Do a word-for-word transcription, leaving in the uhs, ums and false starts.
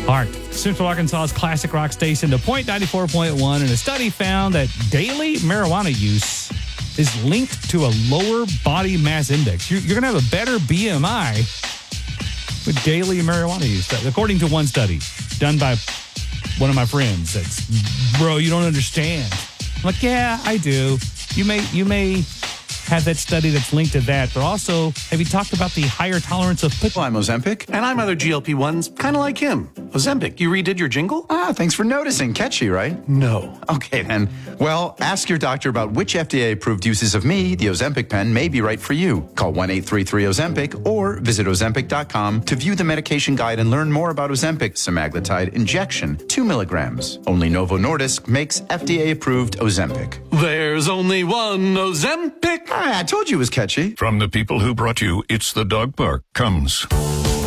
Heart. Central Arkansas's classic rock station, The Point ninety-four point one, and a study found that daily marijuana use is linked to a lower body mass index. You're, you're going to have a better B M I with daily marijuana use, according to one study done by one of my friends. That's, bro, you don't understand. I'm like, yeah, I do. You may, you may have that study that's linked to that, but also, have you talked about the higher tolerance of put? Well, I'm Ozempic. And I'm other G L P ones, kind of like him. Ozempic, you redid your jingle? Ah, thanks for noticing. Catchy, right? No. Okay, then. Well, ask your doctor about which F D A-approved uses of me, the Ozempic pen, may be right for you. Call one eight three three Ozempic or visit Ozempic dot com to view the medication guide and learn more about Ozempic semaglutide injection, two milligrams. Only Novo Nordisk makes F D A-approved Ozempic. There's only one Ozempic. Ah, I told you it was catchy. From the people who brought you It's the Dog Park comes